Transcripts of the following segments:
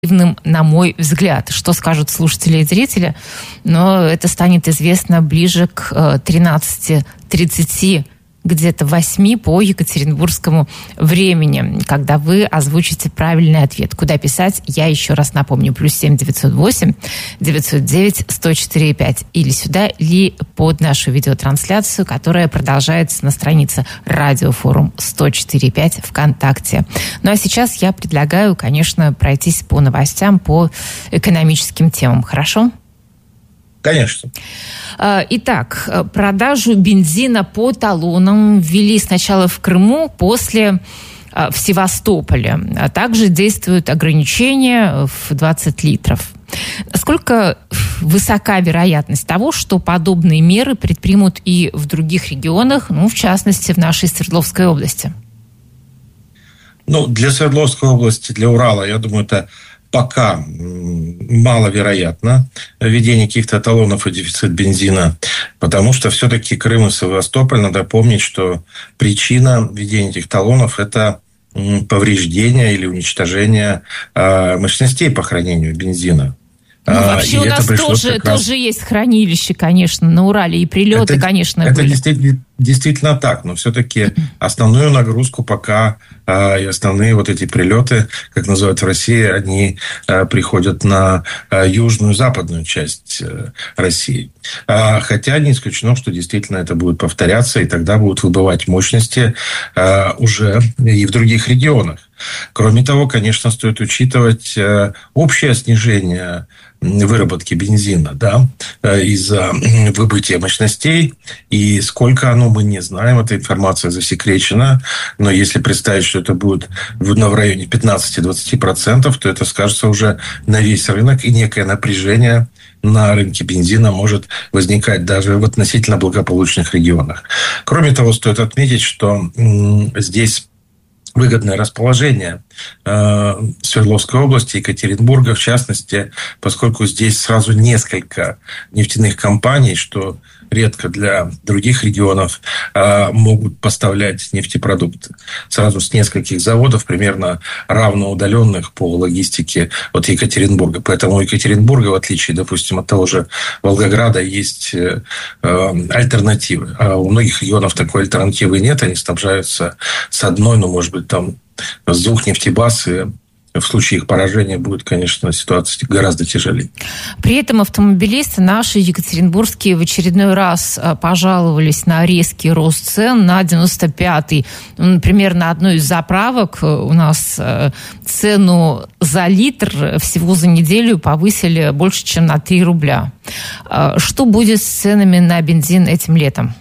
на мой взгляд. Что скажут слушатели и зрители? Но это станет известно ближе к 13:30, где-то 8 по екатеринбургскому времени, когда вы озвучите правильный ответ. Куда писать, я еще раз напомню. +7 908 909 104 5. Или сюда, или под нашу видеотрансляцию, которая продолжается на странице Радиофорум 104.5 ВКонтакте. Ну а сейчас я предлагаю, конечно, пройтись по новостям, по экономическим темам. Хорошо? Конечно. Итак, продажу бензина по талонам ввели сначала в Крыму, после в Севастополе. А также действуют ограничения в 20 литров. Насколько высока вероятность того, что подобные меры предпримут и в других регионах, в частности, в нашей Свердловской области? Для Свердловской области, для Урала, я думаю, это пока маловероятно введение каких-то талонов и дефицит бензина, потому что все-таки Крым и Севастополь, надо помнить, что причина введения этих талонов – это повреждение или уничтожение мощностей по хранению бензина. Вообще у нас тоже есть хранилище, конечно, на Урале, и прилеты, конечно, это были. Действительно так, но все-таки основную нагрузку пока и основные вот эти прилеты, как называют в России, они приходят на южную, западную часть России. Хотя не исключено, что действительно это будет повторяться, и тогда будут выбывать мощности уже и в других регионах. Кроме того, конечно, стоит учитывать общее снижение выработки бензина, из-за выбытия мощностей, и сколько мы не знаем, эта информация засекречена, но если представить, что это будет в районе 15-20%, то это скажется уже на весь рынок, и некое напряжение на рынке бензина может возникать даже в относительно благополучных регионах. Кроме того, стоит отметить, что здесь выгодное расположение Свердловской области, Екатеринбурга, в частности, поскольку здесь сразу несколько нефтяных компаний, что редко для других регионов, могут поставлять нефтепродукты. Сразу с нескольких заводов, примерно равноудаленных по логистике от Екатеринбурга. Поэтому у Екатеринбурга, в отличие, допустим, от того же Волгограда, есть альтернативы. А у многих регионов такой альтернативы нет. Они снабжаются с одной, может быть, с двух нефтебаз, и в случае их поражения будет, конечно, ситуация гораздо тяжелее. При этом автомобилисты наши екатеринбургские в очередной раз пожаловались на резкий рост цен на 95-й. Например, на одной из заправок у нас цену за литр всего за неделю повысили больше, чем на 3 рубля. Что будет с ценами на бензин этим летом?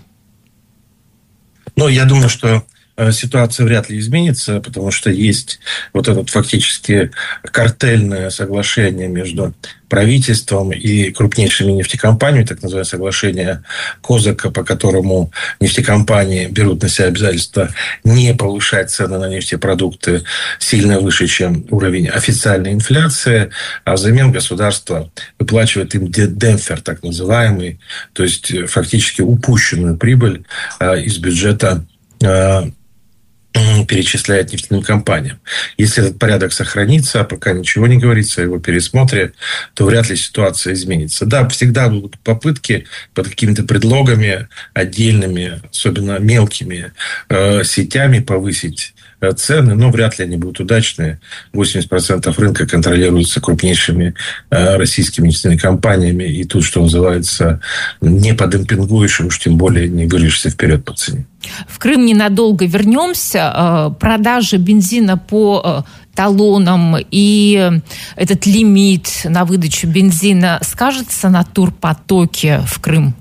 Я думаю, что ситуация вряд ли изменится, потому что есть вот это фактически картельное соглашение между правительством и крупнейшими нефтекомпаниями, так называемое соглашение Козака, по которому нефтекомпании берут на себя обязательство не повышать цены на нефтепродукты сильно выше, чем уровень официальной инфляции, а взамен государство выплачивает им демпфер, так называемый, то есть фактически упущенную прибыль из бюджета перечисляет нефтяным компаниям. Если этот порядок сохранится, а пока ничего не говорится о его пересмотре, то вряд ли ситуация изменится. Да, всегда будут попытки под какими-то предлогами отдельными, особенно мелкими сетями повысить цены, но вряд ли они будут удачные. 80% рынка контролируется крупнейшими российскими нефтяными компаниями, и тут, что называется, не подемпингуешь, уж тем более не вырежешься вперед по цене. В Крым ненадолго вернемся. Продажи бензина по талонам и этот лимит на выдачу бензина скажется на турпотоке в Крым?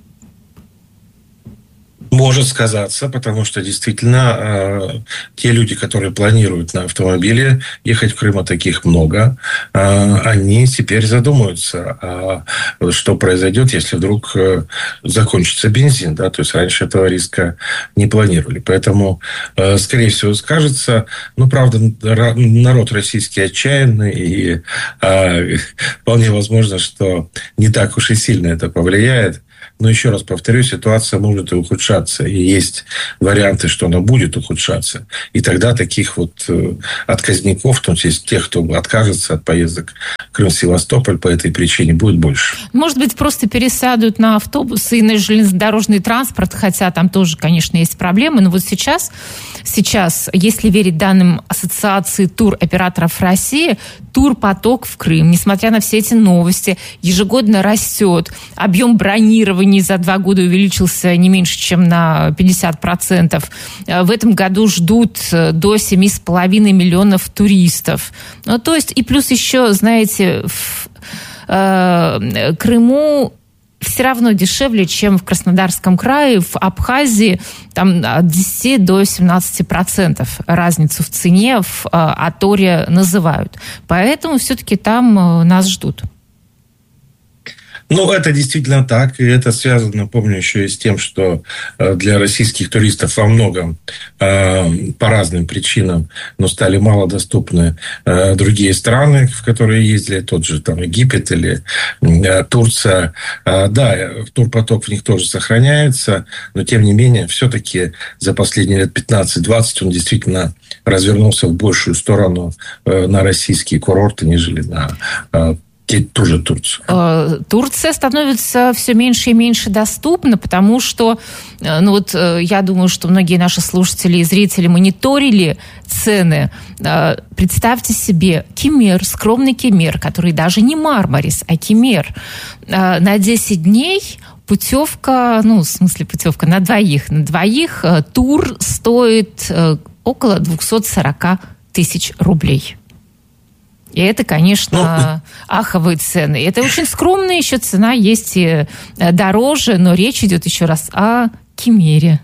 Может сказаться, потому что действительно те люди, которые планируют на автомобиле ехать в Крым, а таких много, они теперь задумаются, что произойдет, если вдруг закончится бензин. То есть раньше этого риска не планировали. Поэтому, скорее всего, скажется. Правда, народ российский отчаянный, и вполне возможно, что не так уж и сильно это повлияет. Но еще раз повторю, ситуация может и ухудшаться. И есть варианты, что она будет ухудшаться. И тогда таких вот отказников, в том числе тех, кто откажется от поездок в Крым-Севастополь по этой причине, будет больше. Может быть, просто пересядут на автобусы и на железнодорожный транспорт, хотя там тоже, конечно, есть проблемы. Но вот сейчас, если верить данным Ассоциации туроператоров России, турпоток в Крым, несмотря на все эти новости, ежегодно растет. Объем бронирований за 2 года увеличился не меньше, чем на 50%. В этом году ждут до 7,5 миллионов туристов. Ну, то есть, и плюс еще, знаете, в Крыму все равно дешевле, чем в Краснодарском крае, в Абхазии там от 10 до 17% разницу в цене в Аторе называют. Поэтому все-таки там нас ждут. Ну, это действительно так, и это связано, напомню, еще и с тем, что для российских туристов во многом по разным причинам, но стали малодоступны другие страны, в которые ездили, тот же там Египет или Турция. Да, турпоток в них тоже сохраняется, но тем не менее, все-таки за последние лет 15-20 он действительно развернулся в большую сторону на российские курорты, нежели на ту же Турцию. Турция становится все меньше и меньше доступна, потому что, я думаю, что многие наши слушатели и зрители мониторили цены. Представьте себе Кемер, скромный Кемер, который даже не Мармарис, а Кемер. На 10 дней путевка, путевка на двоих тур стоит около 240 тысяч рублей. И это, конечно, аховые цены. Это очень скромная еще цена, есть и дороже, но речь идет еще раз о Кемере.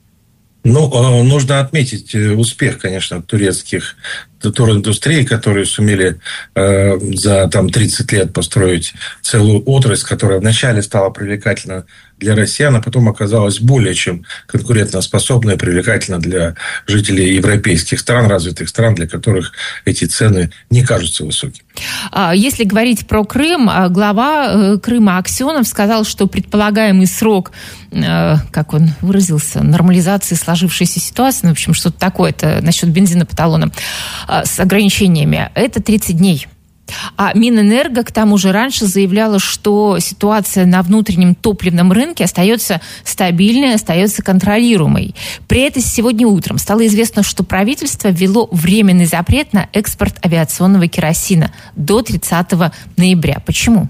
Нужно отметить успех, конечно, турецких туриндустрии, которые сумели за 30 лет построить целую отрасль, которая вначале стала привлекательна для россиян, а потом оказалась более чем конкурентоспособной и привлекательна для жителей европейских стран, развитых стран, для которых эти цены не кажутся высокими. Если говорить про Крым, глава Крыма Аксенов сказал, что предполагаемый срок, как он выразился, нормализации сложившейся ситуации, в общем, что-то такое-то насчет бензина по талонам, с ограничениями, это 30 дней. А Минэнерго, к тому же, раньше заявляла, что ситуация на внутреннем топливном рынке остается стабильной, остается контролируемой. При этом сегодня утром стало известно, что правительство ввело временный запрет на экспорт авиационного керосина до 30 ноября. Почему?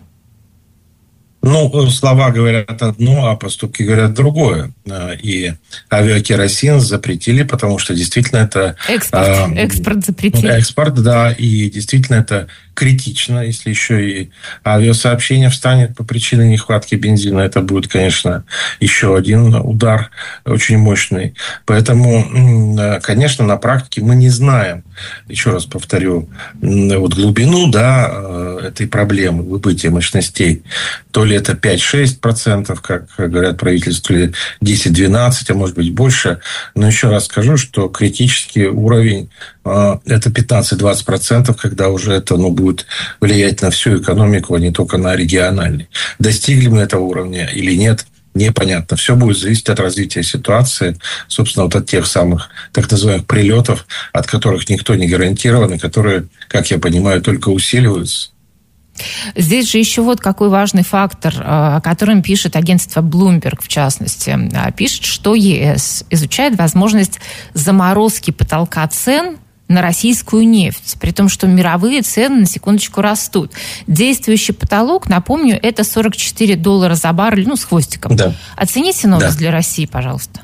Слова говорят одно, а поступки говорят другое. И авиакеросин запретили, потому что действительно это... Экспорт запретили. Экспорт, да, и действительно это критично, если еще и авиасообщение встанет по причине нехватки бензина. Это будет, конечно, еще один удар очень мощный. Поэтому, конечно, на практике мы не знаем, еще раз повторю, глубину, этой проблемы выбытия мощностей. То ли это 5-6%, как говорят правительство, или 10-12%, а может быть больше. Но еще раз скажу, что критический уровень это 15-20%, когда уже это будет влиять на всю экономику, а не только на региональный. Достигли мы этого уровня или нет, непонятно. Все будет зависеть от развития ситуации, собственно, от тех самых так называемых прилетов, от которых никто не гарантирован, и которые, как я понимаю, только усиливаются. Здесь же еще вот какой важный фактор, о котором пишет агентство Bloomberg, в частности. Пишет, что ЕС изучает возможность заморозки потолка цен на российскую нефть, при том, что мировые цены, на секундочку, растут. Действующий потолок, напомню, это $44 за баррель, с хвостиком. Да. Оцените новость для России, пожалуйста.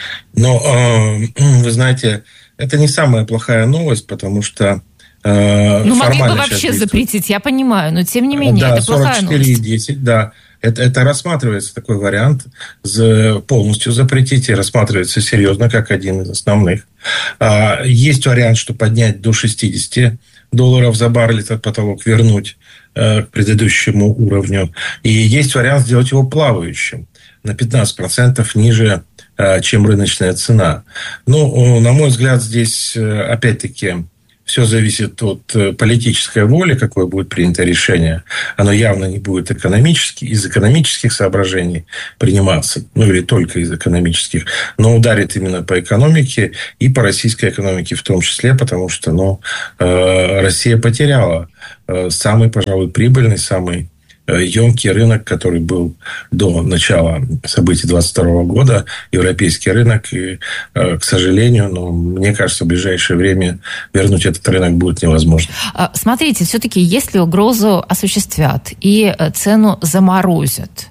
Вы знаете, это не самая плохая новость, потому что могли бы вообще запретить, я понимаю, но тем не менее, это плохая новость. 44,10, да. Это рассматривается такой вариант, полностью запретить, и рассматривается серьезно, как один из основных. Есть вариант, что поднять до $60 за баррель, этот потолок вернуть к предыдущему уровню. И есть вариант сделать его плавающим на 15% ниже, чем рыночная цена. На мой взгляд, здесь опять-таки все зависит от политической воли, какое будет принято решение. Оно явно не будет из экономических соображений приниматься, или только из экономических, но ударит именно по экономике и по российской экономике в том числе, потому что Россия потеряла самый, пожалуй, прибыльный, самый емкий рынок, который был до начала событий 2022 года, европейский рынок. И, к сожалению, мне кажется, в ближайшее время вернуть этот рынок будет невозможно. Смотрите, все-таки если угрозу осуществят и цену заморозят,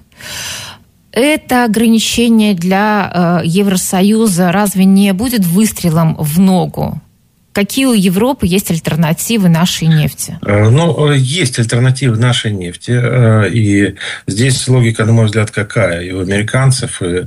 это ограничение для Евросоюза разве не будет выстрелом в ногу? Какие у Европы есть альтернативы нашей нефти? Есть альтернативы нашей нефти. И здесь логика, на мой взгляд, какая? И у американцев, и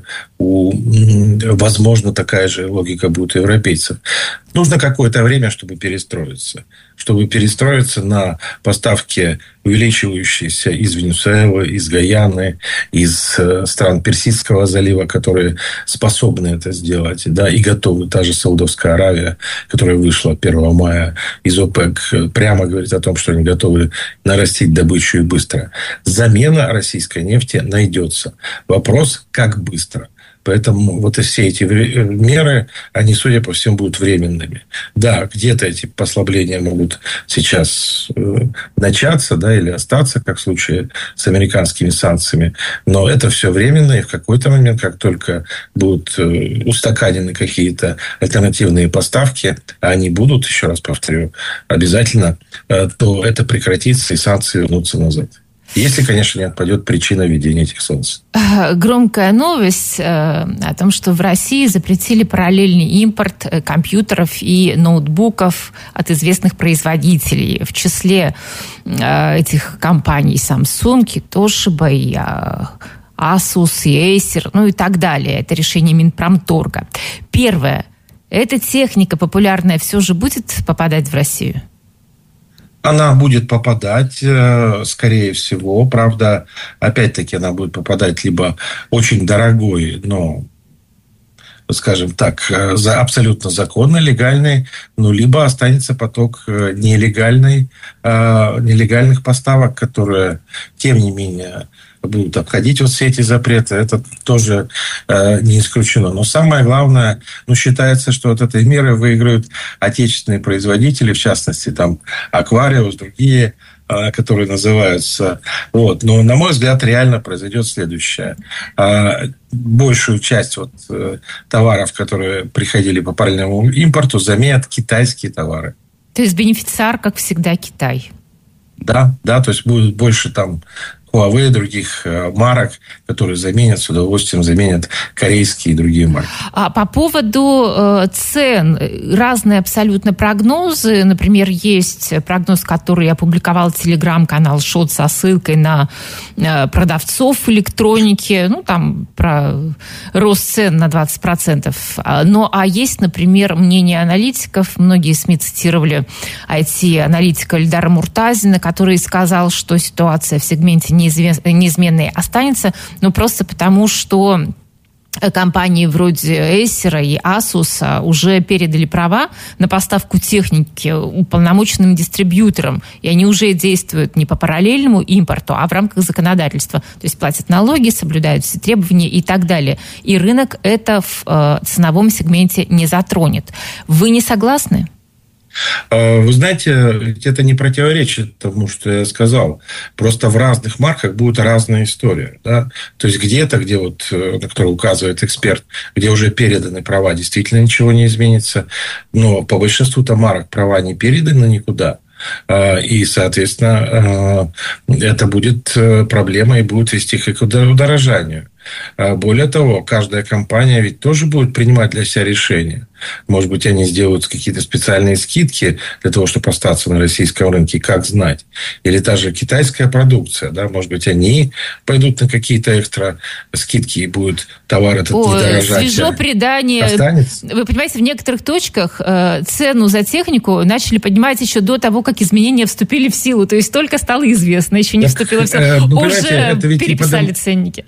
возможно, такая же логика будет у европейцев. Нужно какое-то время, чтобы перестроиться. Чтобы перестроиться на поставки, увеличивающиеся из Венесуэлы, из Гаяны, из стран Персидского залива, которые способны это сделать, да, и готовы. Та же Саудовская Аравия, которая вышла 1 мая из ОПЕК, прямо говорит о том, что они готовы нарастить добычу и быстро. Замена российской нефти найдется. Вопрос, как быстро. Поэтому вот и все эти меры, они, судя по всему, будут временными. Да, где-то эти послабления могут сейчас начаться, да, или остаться, как в случае с американскими санкциями. Но это все временно, и в какой-то момент, как только будут устаканены какие-то альтернативные поставки, а они будут, еще раз повторю, обязательно, то это прекратится, и санкции вернутся назад. Если, конечно, не отпадет причина введения этих санкций. Громкая новость о том, что в России запретили параллельный импорт компьютеров и ноутбуков от известных производителей. В числе этих компаний Samsung, и Toshiba, и Asus, и Acer, и так далее. Это решение Минпромторга. Первое. Эта техника популярная все же будет попадать в Россию? Она будет попадать, скорее всего. Правда, опять-таки, она будет попадать либо очень дорогой, но, скажем так, абсолютно законно, легальный, либо останется поток нелегальных поставок, которые, тем не менее, будут обходить все эти запреты. Это тоже не исключено. Но самое главное, считается, что от этой меры выиграют отечественные производители, в частности, там Aquarius, другие, которые называются. Но, на мой взгляд, реально произойдет следующее. Большую часть товаров, которые приходили по параллельному импорту, заменят китайские товары. То есть бенефициар, как всегда, Китай? Да, то есть будет больше там Huawei и других марок, которые с удовольствием заменят корейские и другие марки. А по поводу цен, разные абсолютно прогнозы. Например, есть прогноз, который опубликовал телеграм-канал ШОТ со ссылкой на продавцов электроники. Там про рост цен на 20%. А есть, например, мнение аналитиков. Многие СМИ цитировали IT-аналитика Эльдара Муртазина, который сказал, что ситуация в сегменте неизменной останется, просто потому, что компании вроде Acer и Asus уже передали права на поставку техники уполномоченным дистрибьюторам, и они уже действуют не по параллельному импорту, а в рамках законодательства. То есть платят налоги, соблюдают все требования и так далее. И рынок это в ценовом сегменте не затронет. Вы не согласны? Вы знаете, это не противоречит тому, что я сказал. Просто в разных марках будет разная история. Да? То есть где-то, на которую указывает эксперт, где уже переданы права, действительно ничего не изменится. Но по большинству-то марок права не переданы никуда. И, соответственно, это будет проблема и будет вести к удорожанию. Более того, каждая компания ведь тоже будет принимать для себя решения. Может быть, они сделают какие-то специальные скидки для того, чтобы остаться на российском рынке, как знать. Или та же китайская продукция, да, может быть, они пойдут на какие-то экстра скидки и будет товар этот не дорожать. Свежо предание. Останется. Вы понимаете, в некоторых точках цену за технику начали поднимать еще до того, как изменения вступили в силу. То есть только стало известно, еще не вступило в силу. Уже переписали ценники.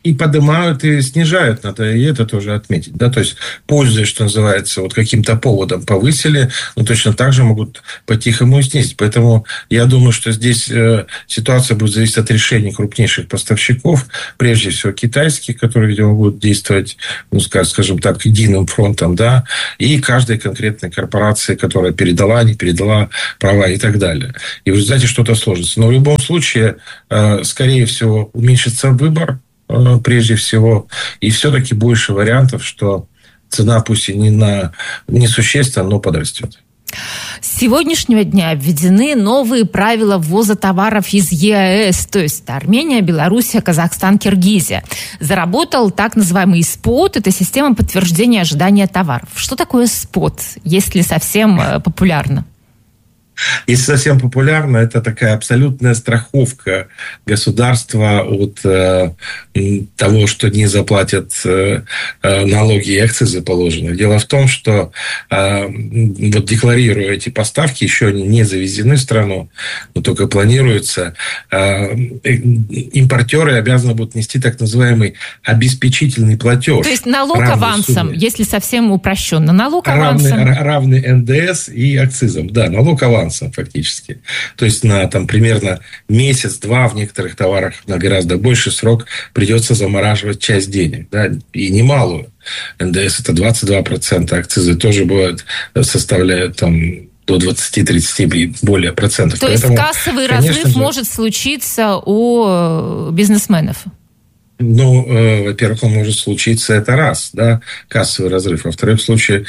и поднимают, и снижают. Надо и это тоже отметить. Да? То есть, пользуясь, что называется, вот каким-то поводом повысили, но точно так же могут по-тихому и снизить. Поэтому я думаю, что здесь ситуация будет зависеть от решений крупнейших поставщиков, прежде всего китайских, которые, видимо, будут действовать, ну, скажем так, единым фронтом, да, и каждой конкретной корпорации, которая передала, не передала права и так далее. И в результате что-то сложится. Но в любом случае, скорее всего, уменьшится выбор, прежде всего, и все-таки больше вариантов, что цена пусть и не существенно, но подрастет. С сегодняшнего дня введены новые правила ввоза товаров из ЕАЭС, то есть Армения, Белоруссия, Казахстан, Киргизия. Заработал так называемый СПОТ, это система подтверждения ожидания товаров. Что такое СПОТ, если совсем популярно? Если совсем популярно, это такая абсолютная страховка государства от того, что не заплатят налоги и акцизы положенные. Дело в том, что вот декларируя эти поставки, еще они не завезены в страну, но только планируются, импортеры обязаны будут нести так называемый обеспечительный платеж. То есть налог авансом, если совсем упрощенно. Налог авансом. Равный НДС и акцизам. Да, налог авансом фактически. То есть на там, примерно месяц-два в некоторых товарах на гораздо больший срок придется замораживать часть денег. Да, и немалую. НДС это 22%, акцизы тоже бывают, составляют там до 20-30 и более процентов. То есть кассовый разрыв может случиться у бизнесменов? Ну, во-первых, он может случиться, это раз, да, кассовый разрыв. Во-вторых,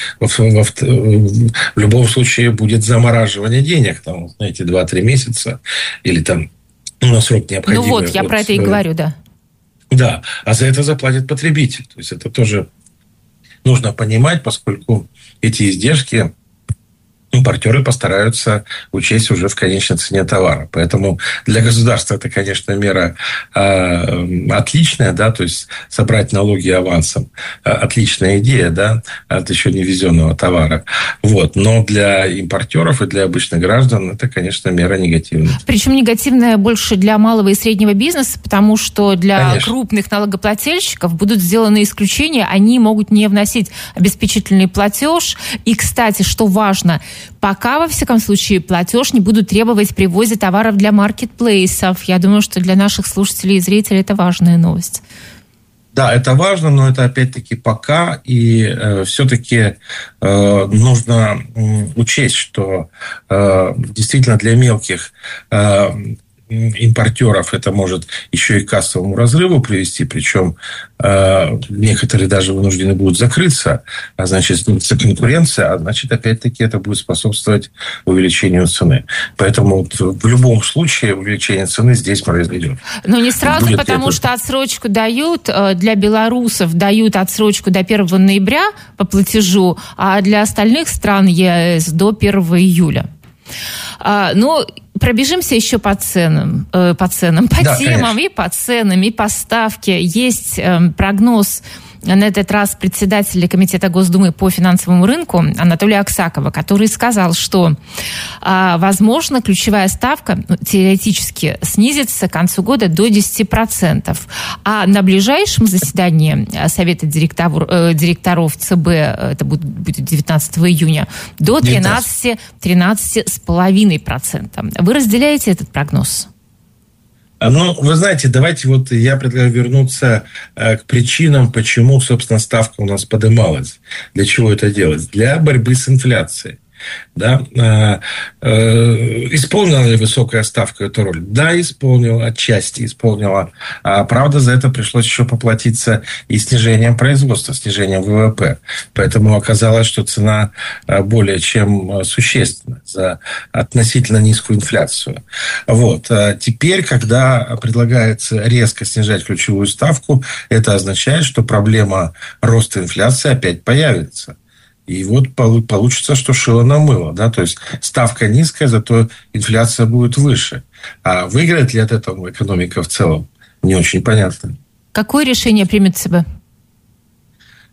в любом случае будет замораживание денег, там, на эти 2-3 месяца, или там на срок необходимый. Ну вот, я про это и говорю, да. Да, а за это заплатит потребитель. То есть, это тоже нужно понимать, поскольку эти издержки импортеры постараются учесть уже в конечной цене товара. Поэтому для государства это, конечно, мера отличная, да, то есть собрать налоги авансом. Отличная идея, да, от еще не ввезенного товара. Вот. Но для импортеров и для обычных граждан это, конечно, мера негативная. Причем негативная больше для малого и среднего бизнеса, потому что для крупных налогоплательщиков будут сделаны исключения, они могут не вносить обеспечительный платеж. И, кстати, что важно, пока, во всяком случае, платеж не будут требовать при ввозе товаров для маркетплейсов. Я думаю, что для наших слушателей и зрителей это важная новость. Да, это важно, но это опять-таки пока. И все-таки нужно учесть, что действительно для мелких импортеров это может еще и к кассовому разрыву привести, причем некоторые даже вынуждены будут закрыться, а значит, снизится конкуренция, а значит, опять-таки, это будет способствовать увеличению цены. Поэтому вот, в любом случае увеличение цены здесь произойдет. Но не сразу, потому что отсрочку дают, для белорусов дают отсрочку до 1 ноября по платежу, а для остальных стран ЕАЭС до 1 июля. Но пробежимся еще по темам, да, темам, конечно. И по ценам, и по ставке. Есть прогноз на этот раз председателя Комитета Госдумы по финансовому рынку Анатолия Аксакова, который сказал, что, возможно, ключевая ставка теоретически снизится к концу года до 10%. А на ближайшем заседании Совета директоров ЦБ, это будет 19 июня, до 13,5%. Вы разделяете этот прогноз? Ну, вы знаете, давайте вот я предлагаю вернуться к причинам, почему, собственно, ставка у нас поднималась. Для чего это делать? Для борьбы с инфляцией. Да? Исполнила ли высокая ставка эту роль? Да, исполнила, отчасти исполнила. Правда, за это пришлось еще поплатиться и снижением производства, снижением ВВП. Поэтому оказалось, что цена более чем существенна за относительно низкую инфляцию. Вот. Теперь, когда предлагается резко снижать ключевую ставку, это означает, что проблема роста инфляции опять появится. И вот получится, что шило на мыло. Да? То есть ставка низкая, зато инфляция будет выше. А выиграет ли от этого экономика в целом, не очень понятно. Какое решение примет ЦБ?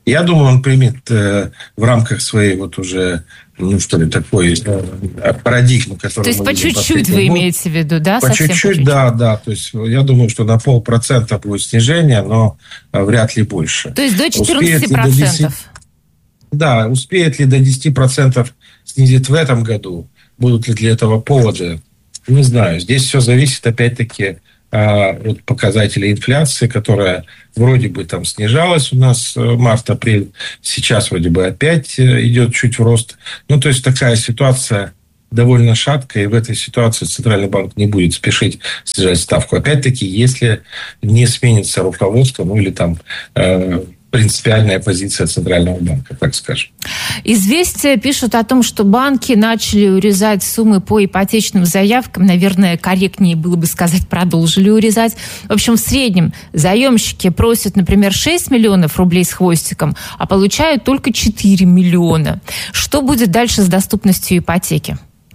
Я думаю, он примет в рамках своей вот уже, такой парадигмы, которую... То есть по чуть-чуть вы имеете в виду, да? По чуть-чуть, да. То есть я думаю, что на 0,5% будет снижение, но вряд ли больше. То есть до 14%? Да, успеет ли до 10% снизить в этом году? Будут ли для этого поводы? Не знаю. Здесь все зависит, опять-таки, от показателей инфляции, которая вроде бы там снижалась у нас март-апрель. Сейчас вроде бы опять идет чуть в рост. То есть такая ситуация довольно шаткая, и в этой ситуации Центральный банк не будет спешить снижать ставку. Опять-таки, если не сменится руководство, или там принципиальная позиция Центрального банка, так скажем. «Известия» пишут о том, что банки начали урезать суммы по ипотечным заявкам. Наверное, корректнее было бы сказать, продолжили урезать. В общем, в среднем заемщики просят, например, 6 миллионов рублей с хвостиком, а получают только 4 миллиона. Что будет дальше с доступностью ипотеки?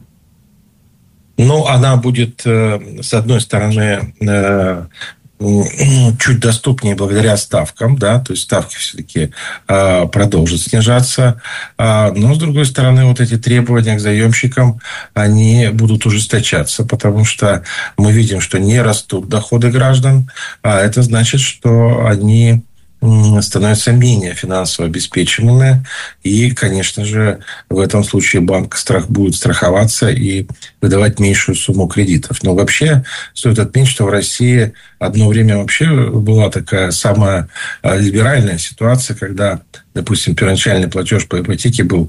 Она будет, с одной стороны, чуть доступнее благодаря ставкам, да, то есть ставки все-таки продолжат снижаться, но, с другой стороны, вот эти требования к заемщикам, они будут ужесточаться, потому что мы видим, что не растут доходы граждан, а это значит, что они становятся менее финансово обеспеченными, и, конечно же, в этом случае банк будет страховаться и выдавать меньшую сумму кредитов. Но вообще стоит отметить, что в России одно время вообще была такая самая либеральная ситуация, когда, допустим, первоначальный платеж по ипотеке был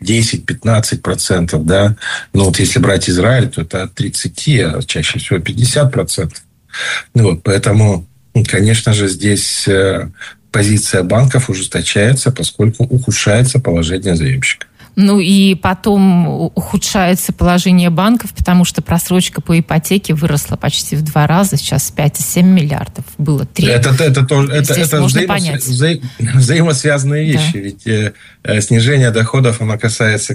10-15%, да. Если брать Израиль, то это от 30%, а чаще всего 50%. Поэтому, конечно же, здесь позиция банков ужесточается, поскольку ухудшается положение заемщика. И потом ухудшается положение банков, потому что просрочка по ипотеке выросла почти в 2 раза. Сейчас 5,7 миллиардов. Было 3. Это взаимосвязанные вещи. Да. Ведь снижение доходов, оно касается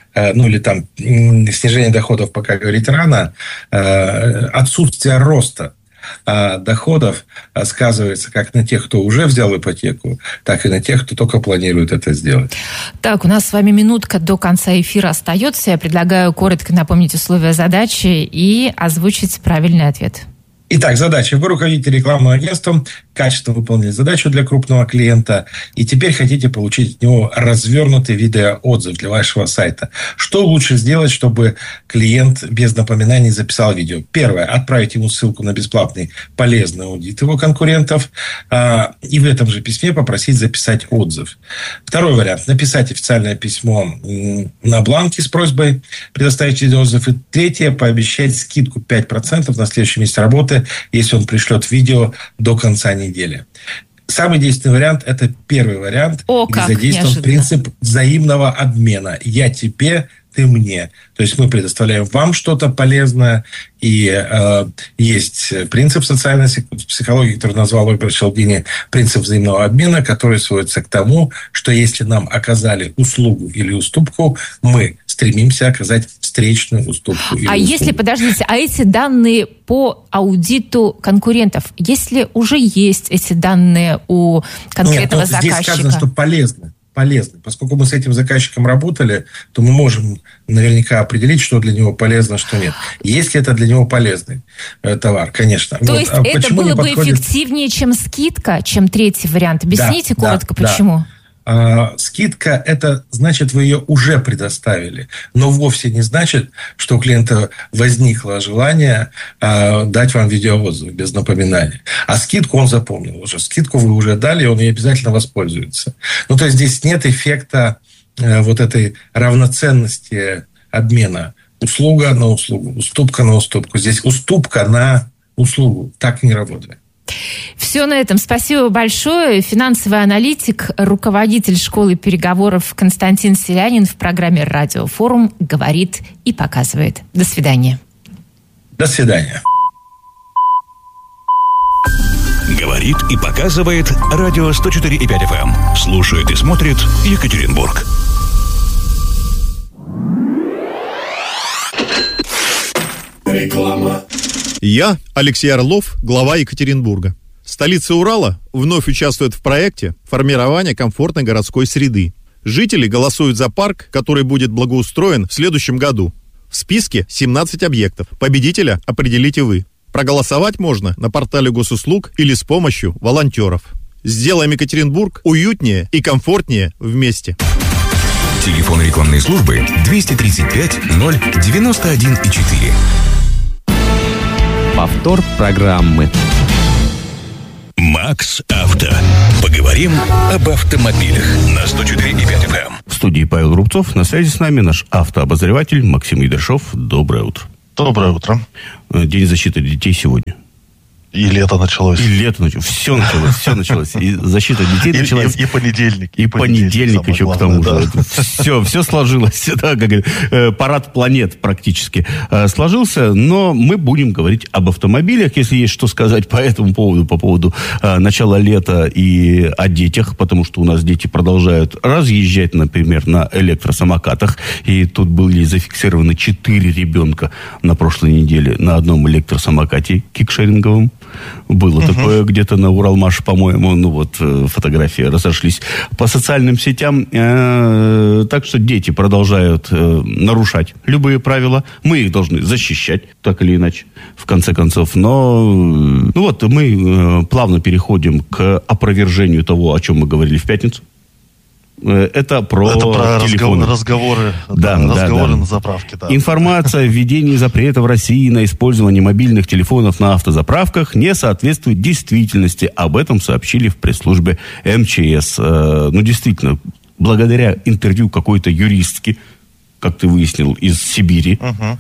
снижение доходов, пока говорить рано, отсутствие роста доходов сказывается как на тех, кто уже взял ипотеку, так и на тех, кто только планирует это сделать. Так, у нас с вами минутка до конца эфира остается. Я предлагаю коротко напомнить условия задачи и озвучить правильный ответ. Итак, задача. Вы руководите рекламным агентством, качественно выполнили задачу для крупного клиента, и теперь хотите получить от него развернутый видеоотзыв для вашего сайта. Что лучше сделать, чтобы клиент без напоминаний записал видео? Первое. Отправить ему ссылку на бесплатный полезный аудит его конкурентов, и в этом же письме попросить записать отзыв. Второй вариант. Написать официальное письмо на бланке с просьбой предоставить видеоотзыв. И третье. Пообещать скидку 5% на следующем месте работы, если он пришлет видео до конца недели. Самый действенный вариант – это первый вариант, где задействован принцип взаимного обмена. Я тебе, ты мне. То есть мы предоставляем вам что-то полезное, и есть принцип социальной психологии, который назвал Роберт Чалдини, принцип взаимного обмена, который сводится к тому, что если нам оказали услугу или уступку, мы стремимся оказать встречную уступку или услугу. Если, подождите, эти данные по аудиту конкурентов, если уже есть эти данные у конкретного заказчика? Здесь сказано, что полезно. Поскольку мы с этим заказчиком работали, то мы можем наверняка определить, что для него полезно, что нет. Если это для него полезный товар, конечно. То есть это было бы эффективнее, чем скидка, чем третий вариант? Объясните коротко, почему? Да. Скидка – это значит, вы ее уже предоставили. Но вовсе не значит, что у клиента возникло желание дать вам видеоотзыв без напоминания. А скидку он запомнил уже. Скидку вы уже дали, и он ей обязательно воспользуется. То есть здесь нет эффекта вот этой равноценности обмена. Услуга на услугу, уступка на уступку. Здесь уступка на услугу. Так не работает. Все на этом. Спасибо большое. Финансовый аналитик, руководитель школы переговоров Константин Селянин в программе «Радиофорум» говорит и показывает. До свидания. До свидания. Говорит и показывает радио 104,5 FM. Слушает и смотрит Екатеринбург. Реклама. Я, Алексей Орлов, глава Екатеринбурга. Столица Урала вновь участвует в проекте формирования комфортной городской среды. Жители голосуют за парк, который будет благоустроен в следующем году. В списке 17 объектов. Победителя определите вы. Проголосовать можно на портале госуслуг или с помощью волонтеров. Сделаем Екатеринбург уютнее и комфортнее вместе. Телефон рекламной службы 235 091 4. Повтор программы. Макс Авто. Поговорим об автомобилях на 104,5 FM. В студии Павел Рубцов. На связи с нами наш автообозреватель Максим Ядершов. Доброе утро. Доброе утро. День защиты детей сегодня. И лето началось. Все началось. И защита детей началась. И понедельник. И понедельник еще к тому же. Все сложилось. Да, как парад планет практически сложился. Но мы будем говорить об автомобилях, если есть что сказать по этому поводу, по поводу начала лета и о детях, потому что у нас дети продолжают разъезжать, например, на электросамокатах. И тут были зафиксированы 4 ребенка на прошлой неделе на одном электросамокате кикшеринговом. Было такое где-то на Уралмаш, по-моему, фотографии разошлись по социальным сетям. Так что дети продолжают нарушать любые правила. Мы их должны защищать, так или иначе, в конце концов. Но мы плавно переходим к опровержению того, о чем мы говорили в пятницу. Это про телефоны. Разговоры на заправке. Да. Информация о введении запрета в России на использование мобильных телефонов на автозаправках не соответствует действительности. Об этом сообщили в пресс-службе МЧС. Действительно, благодаря интервью какой-то юристки, как ты выяснил, из Сибири,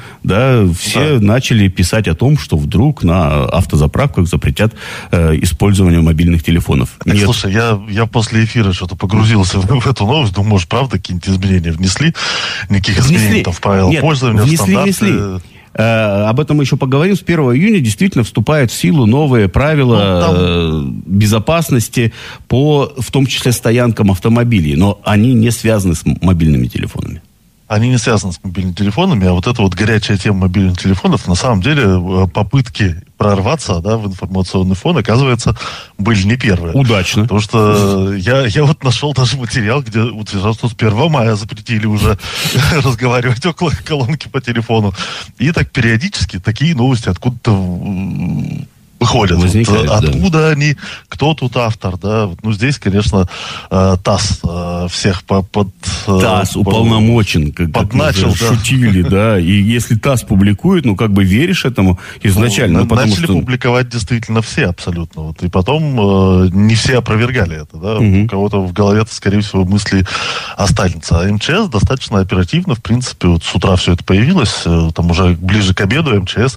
все начали писать о том, что вдруг на автозаправках запретят использование мобильных телефонов. Так, слушай, я после эфира что-то погрузился в эту новость, думаю, может, правда, какие-то изменения внесли? Никаких изменений в правила пользования, в стандарты... Об этом мы еще поговорим. С 1 июня действительно вступают в силу новые правила безопасности в том числе стоянкам автомобилей, но они не связаны с мобильными телефонами. Они не связаны с мобильными телефонами, а вот эта вот горячая тема мобильных телефонов, на самом деле, попытки прорваться в информационный фон, оказывается, были не первые. Удачно. Потому что я вот нашел даже материал, где утверждал, что с 1 мая запретили уже разговаривать около колонки по телефону. И так периодически такие новости откуда-то выходят. Откуда они, кто тут автор, здесь, конечно, ТАСС всех ТАСС уполномочен, как начал, шутили, и если ТАСС публикует, веришь этому изначально. Начали публиковать действительно все абсолютно. И потом не все опровергали это, У кого-то в голове-то, скорее всего, мысли останется. А МЧС достаточно оперативно, в принципе, с утра все это появилось, там уже ближе к обеду МЧС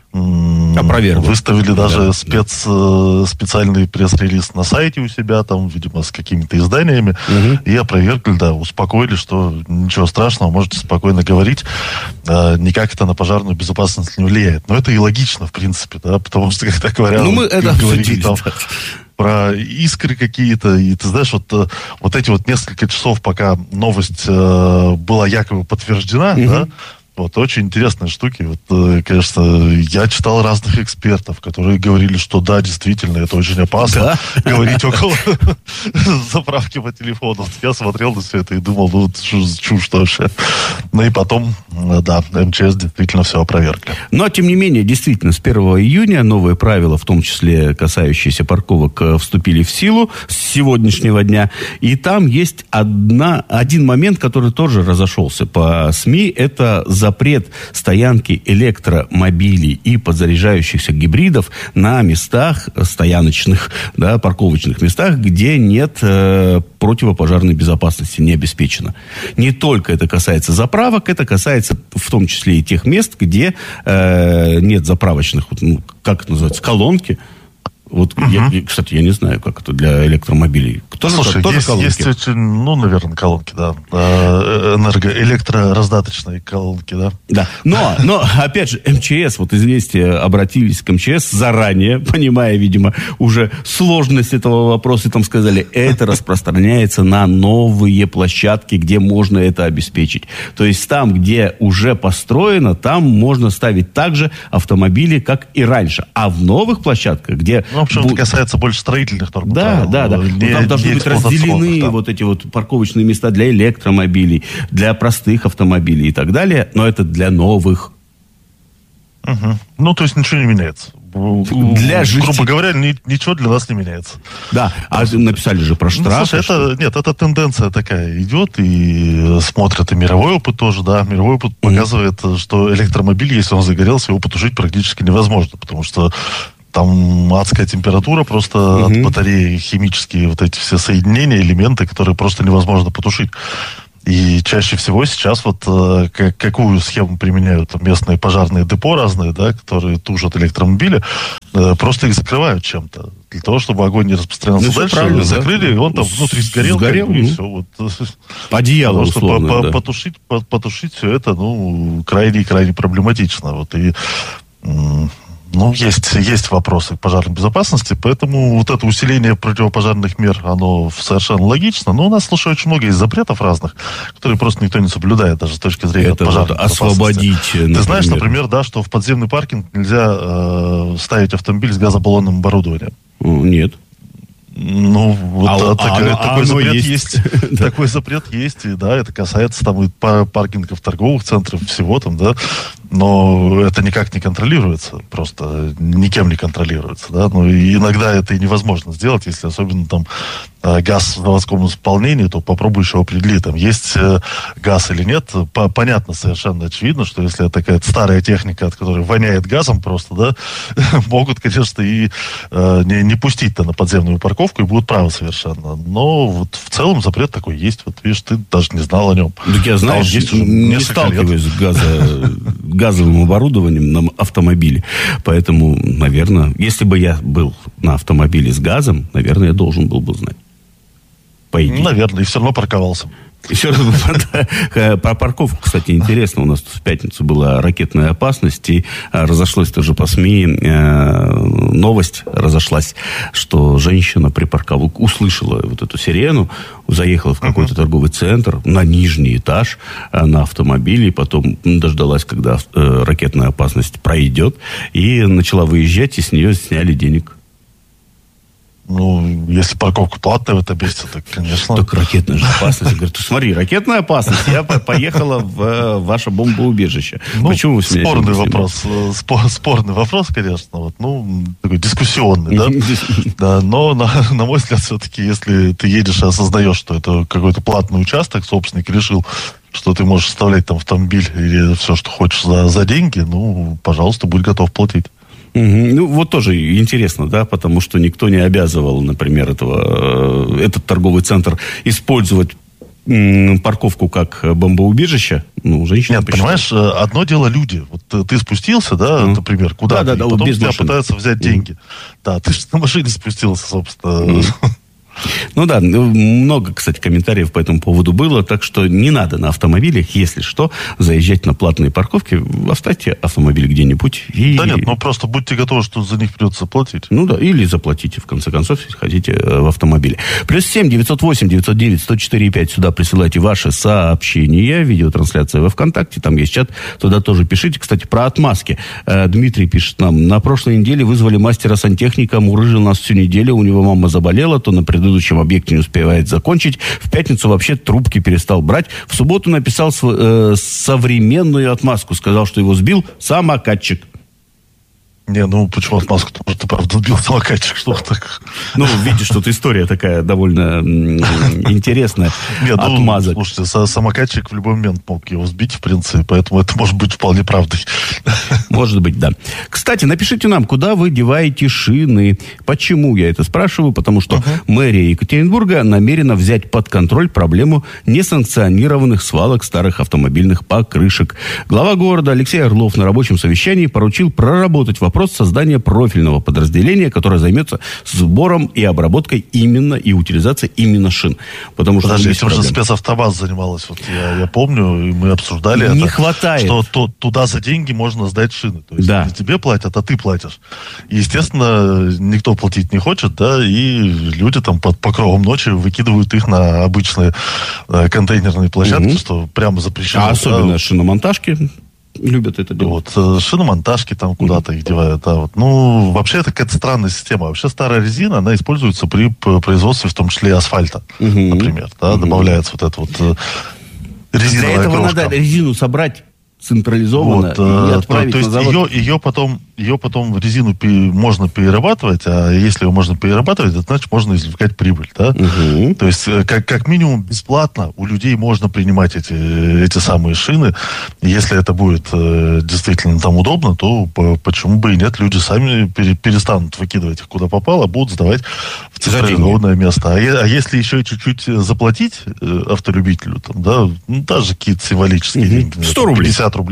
выставили даже специальный пресс-релиз на сайте у себя, там, видимо, с какими-то изданиями, и опровергли, успокоили, что ничего страшного, можете спокойно говорить, никак это на пожарную безопасность не влияет. Но это и логично, в принципе, потому что, когда говорят... мы это обсудили, про искры какие-то, и ты знаешь, вот эти вот несколько часов, пока новость была якобы подтверждена, очень интересные штуки. Конечно, я читал разных экспертов, которые говорили, что да, действительно, это очень опасно говорить около заправки по телефону. Я смотрел на все это и думал, чушь вообще. И потом, МЧС действительно все опровергли. Но, тем не менее, действительно, с 1 июня новые правила, в том числе касающиеся парковок, вступили в силу с сегодняшнего дня. И там есть один момент, который тоже разошелся по СМИ. Это запрет стоянки электромобилей и подзаряжающихся гибридов на местах стояночных, парковочных местах, где нет противопожарной безопасности, не обеспечено. Не только это касается заправок, это касается в том числе и тех мест, где нет заправочных, как это называется, колонки. Кстати, я не знаю, как это для электромобилей. Слушай, есть очень, наверное, колонки, да. Электрораздаточные колонки, да. Да, но, опять же, МЧС, вот «Известия» обратились к МЧС заранее, понимая, видимо, уже сложность этого вопроса, и там сказали, это распространяется на новые площадки, где можно это обеспечить. То есть там, где уже построено, там можно ставить также автомобили, как и раньше. А в новых площадках, где... в общем, это касается больше строительных норм. Да. Там должны быть разделены вот эти вот парковочные места для электромобилей, для простых автомобилей и так далее, но это для новых. Угу. То есть ничего не меняется. Грубо говоря, ничего для нас не меняется. Да, написали же про штрафы. Слушай, это тенденция такая идет, и смотрят, и мировой опыт тоже, да. Мировой опыт показывает, что электромобиль, если он загорелся, его потушить практически невозможно, потому что там адская температура просто от батареи, химические вот эти все соединения, элементы, которые просто невозможно потушить. И чаще всего сейчас какую схему применяют местные пожарные депо разные, да, которые тушат электромобили, просто их закрывают чем-то. Для того, чтобы огонь не распространялся дальше, закрыли, и он там внутри сгорел и все. Одеяло, условно, да. Потушить все это, крайне проблематично. Есть вопросы к пожарной безопасности, поэтому вот это усиление противопожарных мер, оно совершенно логично. Но у нас, слушай, очень много есть запретов разных, которые просто никто не соблюдет, даже с точки зрения пожарной безопасности. Освободить, например. Ты знаешь, например, да, что в подземный паркинг нельзя ставить автомобиль с газобаллонным оборудованием? Нет. Такой запрет есть. Такой запрет есть, и да, это касается там и паркингов торговых центров, всего там, да, но это никак не контролируется, просто никем не контролируется, да, и иногда это и невозможно сделать, если особенно там газ в заводском исполнении, то попробуй еще определи, там есть газ или нет. Понятно, совершенно очевидно, что если это какая-то старая техника, от которой воняет газом просто, да, могут, конечно, и не пустить-то на подземную парковку, и будут правы совершенно. Но вот в целом запрет такой есть. Вот видишь, ты даже не знал о нем. Так я, знаешь, не сталкиваюсь с газовым оборудованием на автомобиле. Поэтому, наверное, если бы я был на автомобиле с газом, наверное, я должен был бы знать. По идее. Наверное, и все равно парковался. Еще раз про парковку, кстати, интересно. У нас в пятницу была ракетная опасность, и разошлось тоже по СМИ, новость разошлась, что женщина услышала вот эту сирену, заехала в какой-то торговый центр на нижний этаж на автомобиле, и потом дождалась, когда ракетная опасность пройдет, и начала выезжать, и с нее сняли денег. Если парковка платная в этом месте, так, конечно. Так ракетная же опасность. Я говорю, смотри, ракетная опасность. Я поехала в ваше бомбоубежище. Почему вы сняли? Спорный вопрос. Спорный вопрос, конечно. Такой дискуссионный, да? Да, но, на мой взгляд, все-таки, если ты едешь и осознаешь, что это какой-то платный участок, собственник решил, что ты можешь оставлять там автомобиль или все, что хочешь за деньги, пожалуйста, будь готов платить. Вот тоже интересно, да, потому что никто не обязывал, например, этот торговый центр использовать парковку как бомбоубежище. Женщина Нет, понимаешь, одно дело люди. Вот ты спустился, да, например, куда-то, и потом тебя пытаются взять деньги. Да, ты же на машине спустился, собственно. Много, кстати, комментариев по этому поводу было, так что не надо на автомобилях, если что, заезжать на платные парковки, оставьте автомобиль где-нибудь. Да нет, просто будьте готовы, что за них придется заплатить. Или заплатите, в конце концов, если хотите, в автомобиле. +7 908 909 104 5. Сюда присылайте ваши сообщения, видеотрансляция во ВКонтакте, там есть чат, туда тоже пишите. Кстати, про отмазки. Дмитрий пишет нам: на прошлой неделе вызвали мастера-сантехника, мурыжил нас всю неделю, у него мама заболела, то на предыдущем объекте не успевает закончить. В пятницу вообще трубки перестал брать. В субботу написал современную отмазку. Сказал, что его сбил самокатчик. Почему отмазку? Может, ты правда сбил самокатчик, что так? Видишь, тут история такая довольно интересная. Нет, слушайте, самокатчик в любой момент мог его сбить, в принципе, поэтому это может быть вполне правдой. Может быть, да. Кстати, напишите нам, куда вы деваете шины. Почему я это спрашиваю? Потому что мэрия Екатеринбурга намерена взять под контроль проблему несанкционированных свалок старых автомобильных покрышек. Глава города Алексей Орлов на рабочем совещании поручил проработать вопрос вопрос создания профильного подразделения, которое займется сбором и обработкой именно и утилизацией именно шин. Потому что подожди, этим же спецавтоваз занималась. Вот я помню, и мы обсуждали не это. Хватает. Что туда за деньги можно сдать шины. То есть да. не тебе платят, а ты платишь. И, естественно, никто платить не хочет, да, и люди там под покровом ночи выкидывают их на обычные контейнерные площадки, что прямо запрещено. А особенно шиномонтажки любят это делать. Вот, шиномонтажки там куда-то их девают, да. Вот. Ну, вообще, это какая-то странная система. Вообще, старая резина, она используется при производстве, в том числе, асфальта, например, да, добавляется вот эта вот резиновая крошка. Для этого надо резину собрать централизованно и отправить то есть на завод. Ее потом в резину можно перерабатывать, а если ее можно перерабатывать, это значит, можно извлекать прибыль, да? То есть, как минимум, бесплатно у людей можно принимать эти самые шины. Если это будет действительно там удобно, то почему бы и нет? Люди сами перестанут выкидывать их куда попало, а будут сдавать в централизованное место. А если еще чуть-чуть заплатить автолюбителю, там, да, ну, даже какие-то символические деньги. 100 рублей.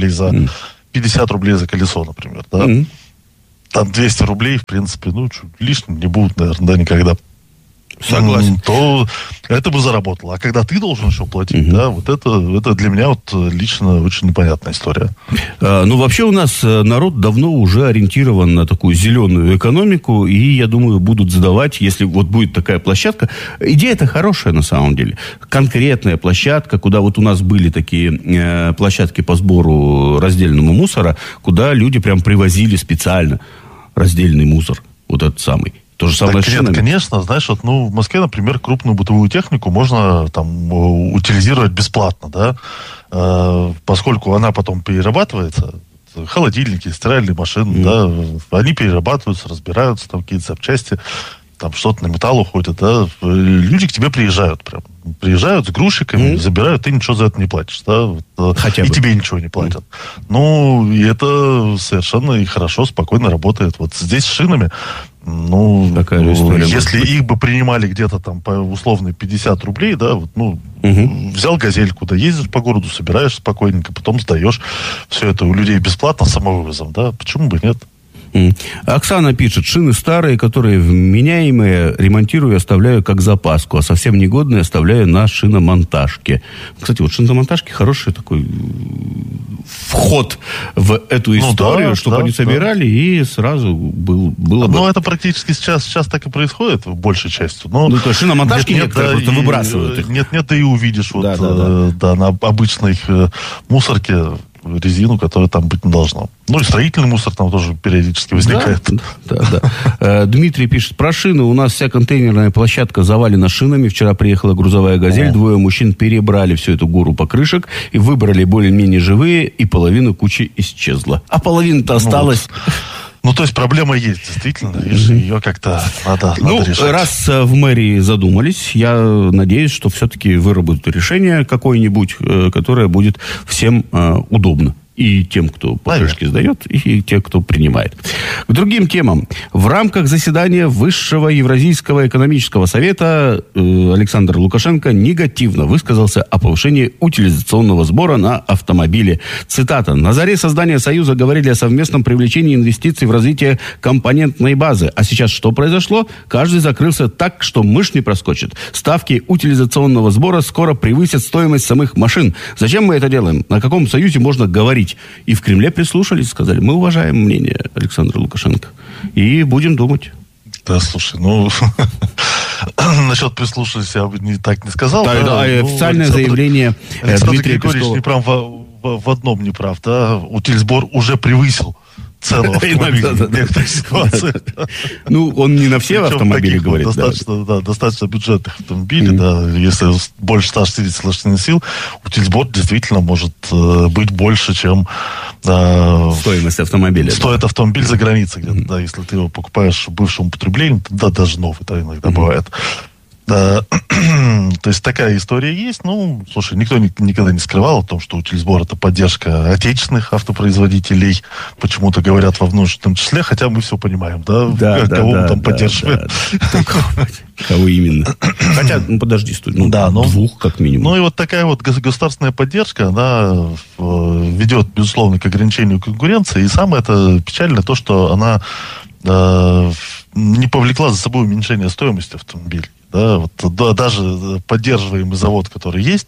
50 рублей за колесо, например, да? Там 200 рублей, в принципе, ну, лишним не будут, наверное, да, никогда. Согласен. То это бы заработало. А когда ты должен еще платить, да, вот это для меня вот лично очень непонятная история. Ну, вообще у нас народ давно уже ориентирован на такую зеленую экономику, и, я думаю, будут задавать, если вот будет такая площадка. Идея-то хорошая, на самом деле. Конкретная площадка, куда вот у нас были такие площадки по сбору раздельного мусора, куда люди прям привозили специально раздельный мусор, вот этот самый. То же самое с шинами. Конечно, знаешь, вот, ну, в Москве, например, крупную бытовую технику можно там утилизировать бесплатно, да, поскольку она потом перерабатывается. Холодильники, стиральные машины, да, они перерабатываются, разбираются, там какие-то запчасти, там что-то на металл уходит, да, люди к тебе приезжают прям. Приезжают с грузчиками, забирают, ты ничего за это не платишь, да, и тебе ничего не платят. Ну, и это совершенно и хорошо, спокойно работает. Вот здесь с шинами, ну, если их бы принимали где-то там по условной 50 рублей, да, вот, ну, взял газельку, да, ездишь по городу, собираешь спокойненько, потом сдаешь все это у людей бесплатно самовывозом, да, почему бы нет? Оксана пишет: шины старые, которые вменяемые, ремонтирую и оставляю как запаску, а совсем негодные оставляю на шиномонтажке. Кстати, вот шиномонтажки хороший такой вход в эту историю, да, чтобы они собирали и сразу было бы... Ну, это практически сейчас так и происходит, большей частью. Но ну, то есть шиномонтажки некоторые просто выбрасывают их. Нет, ты и увидишь вот, на обычной мусорке резину, которая там быть не должна. Ну, и строительный мусор там тоже периодически возникает. Да. Дмитрий пишет: про шины. У нас вся контейнерная площадка завалена шинами. Вчера приехала грузовая «Газель». Двое мужчин перебрали всю эту гору покрышек и выбрали более-менее живые, и половина кучи исчезла. А половина-то осталась... Ну, то есть проблема есть, действительно, и ее как-то надо решать. Раз в мэрии задумались, я надеюсь, что все-таки выработают решение какое-нибудь, которое будет всем удобно. И тем, кто покрышки сдает, и тем, кто принимает. К другим темам. В рамках заседания Высшего Евразийского экономического совета Александр Лукашенко негативно высказался о повышении утилизационного сбора на автомобили. Цитата: «На заре создания Союза говорили о совместном привлечении инвестиций в развитие компонентной базы. А сейчас что произошло? Каждый закрылся так, что мышь не проскочит. Ставки утилизационного сбора скоро превысят стоимость самых машин. Зачем мы это делаем? На каком союзе можно говорить?» И в Кремле прислушались, сказали: мы уважаем мнение Александра Лукашенко и будем думать. Да, слушай, ну, насчет прислушались я бы так не сказал. Да, официальное заявление Дмитрия Пескова. Григорьевич не прав в одном не прав, да, утильсбор уже превысил цену автомобиля в некоторых ситуациях. Ну, он не на все автомобили говорит. Достаточно бюджетных автомобилей, да, если больше 160 лошадиных сил, утильсбор действительно может быть больше, чем стоимость автомобиля. Стоит автомобиль за границей где-то, да, если ты его покупаешь в бывшем употреблении, да, даже новый, да, иногда бывает. То есть такая история есть. Ну, слушай, никто никогда не скрывал о том, что утильсбор — это поддержка отечественных автопроизводителей. Почему-то говорят во множественном числе, хотя мы все понимаем, да? Кого мы там поддерживаем. Кого именно? Хотя, подожди, стой. Двух как минимум. Ну и вот такая вот государственная поддержка, она ведет, безусловно, к ограничению конкуренции. И самое это печальное то, что она не повлекла за собой уменьшение стоимости автомобилей. Да, вот, даже поддерживаемый завод, который есть,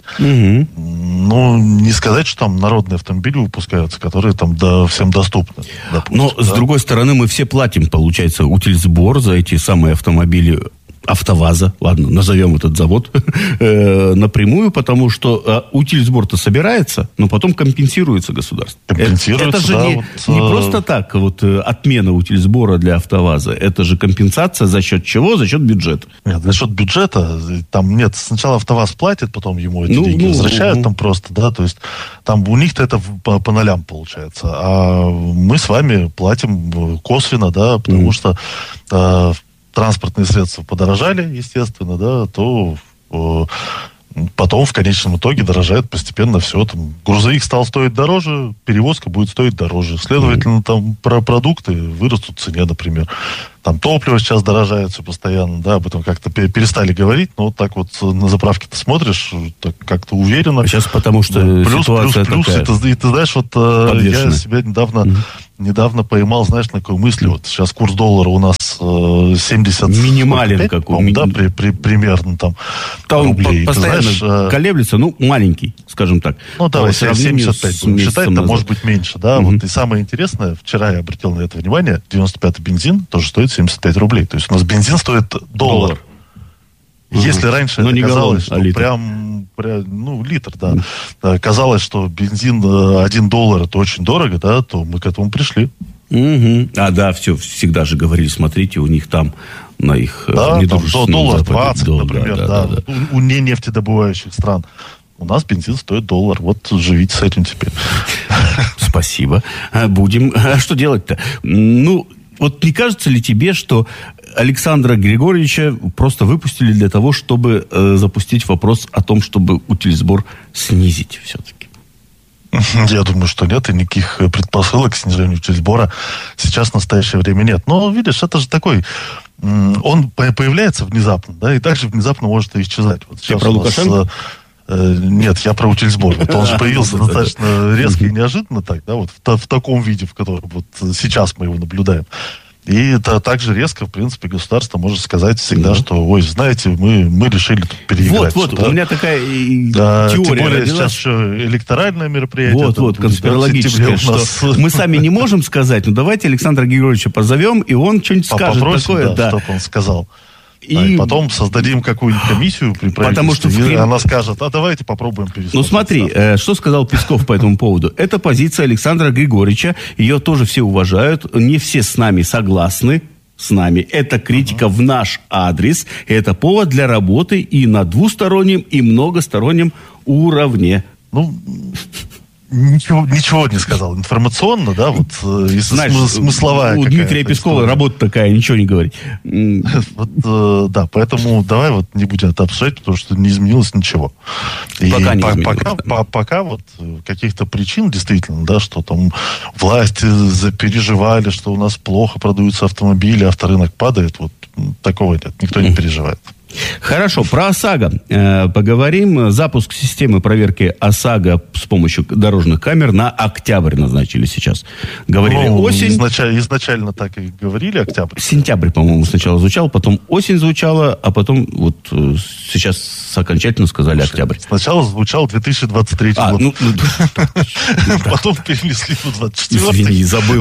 ну, не сказать, что там народные автомобили выпускаются, которые там всем доступны. Допустим, но, с другой стороны, мы все платим, получается, утильсбор за эти самые автомобили АвтоВАЗа, ладно, назовем этот завод, напрямую, потому что утильсбор-то собирается, но потом компенсируется государство. Это же не просто так, вот отмена утильсбора для АвтоВАЗа, это же компенсация за счет чего? За счет бюджета. Нет, за счет бюджета, там нет, сначала АвтоВАЗ платит, потом ему эти деньги возвращают там просто, да, то есть там у них-то это по нолям получается, а мы с вами платим косвенно, да, потому что транспортные средства подорожали, естественно, да, то потом в конечном итоге дорожает постепенно все. Там, грузовик стал стоить дороже, перевозка будет стоить дороже. Следовательно, там продукты вырастут в цене, например. Там топливо сейчас дорожает все постоянно, да, об этом как-то перестали говорить, но вот так вот на заправке ты смотришь, так как-то уверенно. Сейчас потому что ситуация такая. И ты знаешь, вот я себя недавно поймал, знаешь, на какой мысли. Вот сейчас курс доллара у нас 70... Минимален какой. Да, примерно там рублей. Постоянно знаешь, колеблется, ну, маленький, скажем так. Ну, давай, 75 будем считать, это может быть меньше, да. Вот, и самое интересное, вчера я обратил на это внимание, 95-й бензин тоже стоит 75 рублей. То есть у нас бензин стоит $1. Если раньше это казалось, что прям, ну, литр, да. Казалось, что бензин $1 это очень дорого, да, то мы к этому пришли. А, да, всегда же говорили, смотрите, у них там на их недружественном Западе. $1.20, например, да. У нефтедобывающих стран. У нас бензин стоит $1. Вот живите с этим теперь. Спасибо. Будем. А что делать-то? Ну, вот не кажется ли тебе, что Александра Григорьевича просто выпустили для того, чтобы запустить вопрос о том, чтобы утильсбор снизить все-таки? Я думаю, что нет, и никаких предпосылок к снижению утильсбора сейчас в настоящее время нет. Но, видишь, это же такой... Он появляется внезапно, да, и также внезапно может и исчезать. Вот сейчас про Лукашенко? Нет, я про утильсбор. Вот он же появился достаточно резко и неожиданно так, да, вот в таком виде, в котором вот сейчас мы его наблюдаем. И это также резко, в принципе, государство может сказать всегда, что, ой, знаете, мы решили тут переиграть. Вот, да? У меня такая теория. Тем более сейчас еще электоральное мероприятие. Вот, конспирологическое, что мы сами не можем сказать, но давайте Александра Григорьевича позовем, и он что-нибудь скажет такое. Да, чтобы он сказал. И потом создадим какую-нибудь комиссию при правительстве, потому что она скажет, давайте попробуем пересмотреть. Ну смотри, что сказал Песков по этому поводу. Это позиция Александра Григорьевича, ее тоже все уважают, не все с нами согласны, с нами. Это критика в наш адрес, это повод для работы и на двустороннем, и многостороннем уровне. Ну... Ничего не сказал. Информационно, да, вот смысловая. У Дмитрия Пескова работа такая, ничего не говорит. Вот, да, поэтому давай вот не будем это обсуждать, потому что не изменилось ничего. Пока не изменилось. Пока вот каких-то причин действительно, да, что там власти запереживали, что у нас плохо продаются автомобили, авторынок падает, вот такого нет, никто не переживает. Хорошо, про ОСАГО поговорим. Запуск системы проверки ОСАГО с помощью дорожных камер на октябрь назначили сейчас. Говорили осень. Изначально так и говорили, октябрь. Сентябрь, по-моему, сначала звучал, потом осень звучала, а потом вот сейчас окончательно сказали октябрь. Сначала звучал 2023 год. Потом перенесли в 2024. Извини, забыл.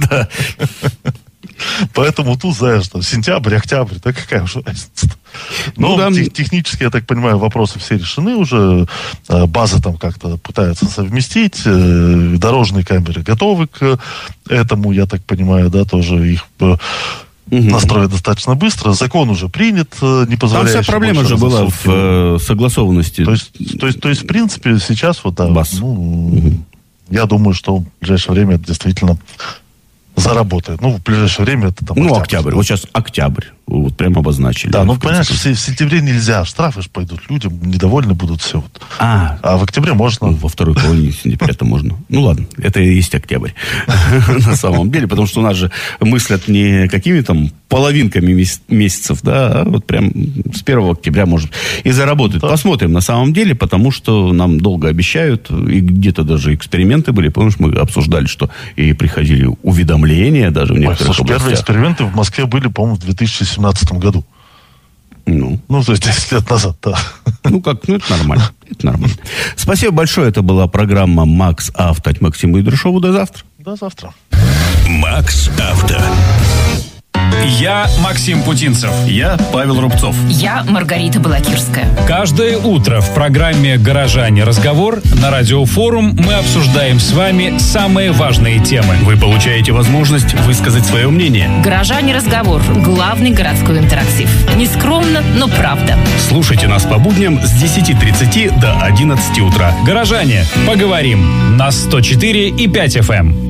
Поэтому тут, знаешь, там, сентябрь, октябрь, да какая уже разница. Но технически, я так понимаю, вопросы все решены уже. База там как-то пытается совместить. Дорожные камеры готовы к этому, я так понимаю, да, тоже их настроят достаточно быстро. Закон уже принят, не позволяющий... Там вся проблема же была в согласованности. То есть, в принципе, сейчас вот, да, я думаю, что в ближайшее время это действительно заработает. Ну, в ближайшее время это там... октябрь. Вот сейчас октябрь. Вот прям обозначили. Да, понимаешь, в сентябре нельзя. Штрафы же пойдут. Людям недовольны будут все. Вот. А в октябре можно. Во второй половине сентября-то можно. Ну, ладно. Это и есть октябрь. На самом деле. Потому что у нас же мыслят не какими там половинками месяцев, да, а вот прям с 1 октября может и заработать. Посмотрим на самом деле, потому что нам долго обещают, и где-то даже эксперименты были. Помнишь, мы обсуждали, что и приходили уведомления даже в некоторых областях. Первые эксперименты в Москве были, по-моему, в 2017 году. То есть 10 лет назад, да. Это нормально. Это нормально. Спасибо большое. Это была программа «Макс Авто» от Максима Юдрышова. До завтра. До завтра. «Макс Авто». Я Максим Путинцев. Я Павел Рубцов. Я Маргарита Балакирская. Каждое утро в программе «Горожане. Разговор» на Радиофорум мы обсуждаем с вами самые важные темы. Вы получаете возможность высказать свое мнение. «Горожане. Разговор» – главный городской интерактив. Нескромно, но правда. Слушайте нас по будням с 10:30 до 11 утра. «Горожане. Поговорим» на 104,5 FM.